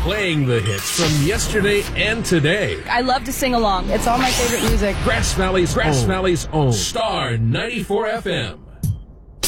playing the hits from yesterday and today. I love to sing along. It's all my favorite music. Grass Valley's own Star 94 FM.